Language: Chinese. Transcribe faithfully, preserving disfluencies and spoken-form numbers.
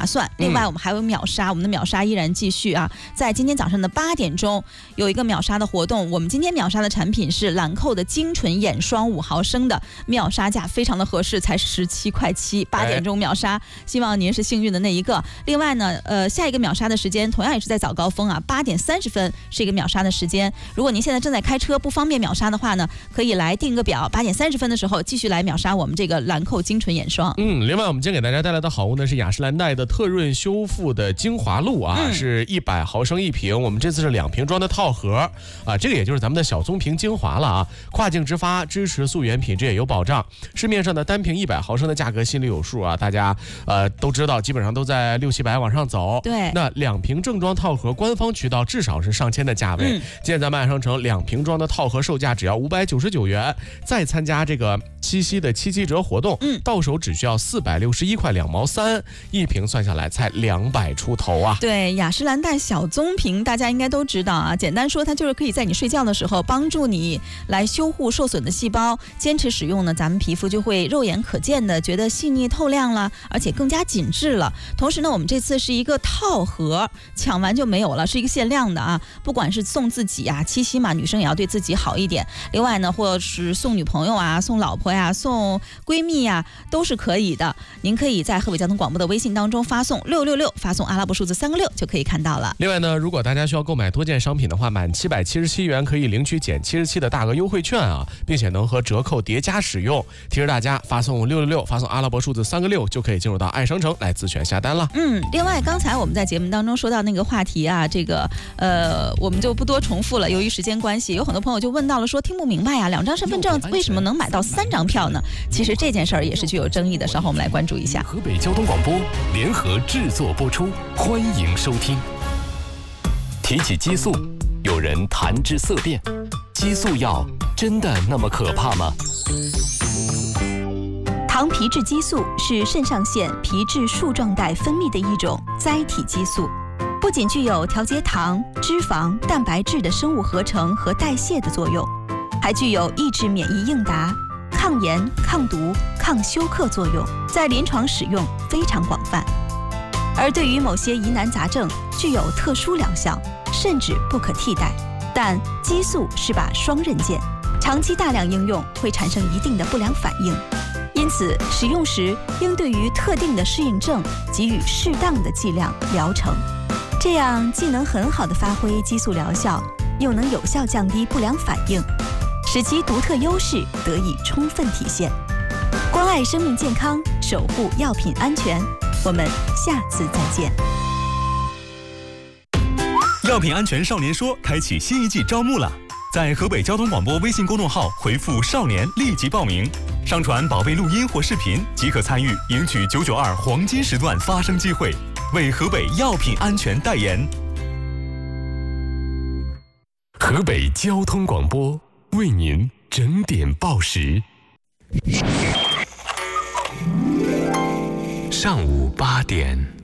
算。另外我们还有秒杀，我们的秒杀依然继续啊，在今天早上的八点钟有一个秒杀的活动，我们今天秒杀的产品是兰蔻的精纯眼霜五毫升的，秒杀价非常的合适，才十七块七，八点钟秒杀，希望您是幸运的那一个。另外呢，呃，下一个秒杀的时间同样也是在早高峰啊，八点三十分是一个秒杀的时间。如果您现在正在开车不方便秒杀的话呢，可以来定个表，八点三十分的时候继续来秒杀我们这个兰蔻精纯眼霜。 嗯，另外我们今天给大家带来的好物呢是雅诗兰黛的特润修复的精华露啊，嗯、是一百毫升一瓶，我们这次是两瓶装的套盒啊，这个也就是咱们的小棕瓶精华了啊。跨境直发，支持溯源品质也有保障。市面上的单瓶一百毫升的价格心里有数啊，大家呃都知道，基本上都在六七百往上走。 对， 那两瓶正装套盒官方渠道至少是上千的价位。嗯、今天咱们爱商城两瓶装的套盒售价只要五百九十九元，再参加这个七夕的七七折活动，嗯，到手只需要四百六十一块两毛三，一瓶算下来才两百出头啊。 对，雅诗兰黛小棕瓶大家应该都知道啊，简单说它就是可以在你睡觉的时候帮助你来修护受损的细胞，坚持使用呢，咱们皮肤就会肉眼可见的觉得细腻透亮了，而且更加紧致了。同时呢，我们这次是一个套盒，抢完就没有了，是一个限量的啊，不管是送自己啊，七夕嘛，女生也要对自己好一点。另外呢，或是送女朋友啊，送老婆呀，送闺蜜呀，都是可以的。您可以在河北交通广播的微信当中发送六六六，发送阿拉伯数字三个六就可以看到了。 另外呢，如果大家需要购买多件商品的话，满七百七十七元可以领取减七十七的大额优惠券啊，并且能和折扣叠加使用。提示大家发送六六六，发送阿拉伯数字三个六就可以进入到爱商城来自选下单了。 嗯，另外刚才我们在节目当中说到那个话题啊，这个呃我们就不多重复了，由于时间关系，有很多朋友就问到了说听不明白啊，两张身份证为什么能买到三张票呢？其实这件事儿也是具有争议的，稍后我们来关注一下。 河北交通广播联合制作播出，欢迎收听。提起激素，有人谈之色变，激素药真的那么可怕吗？ 糖皮质激素是肾上腺皮质树状带分泌的一种甾体激素，不仅具有调节糖、脂肪、蛋白质的生物合成和代谢的作用，还具有抑制免疫应答、抗炎、抗毒、抗休克作用，在临床使用非常广泛。而对于某些疑难杂症具有特殊疗效，甚至不可替代。但激素是把双刃剑，长期大量应用会产生一定的不良反应，因此使用时应对于特定的适应症给予适当的剂量疗程，这样既能很好的发挥激素疗效，又能有效降低不良反应，使其独特优势得以充分体现。关爱生命健康，守护药品安全，我们下次再见。 药品安全少年说开启新一季招募了，在河北交通广播微信公众号回复少年立即报名，上传宝贝录音或视频即可参与赢取九九二黄金时段发声机会，为河北药品安全代言。 河北交通广播为您整点报时。上午八点。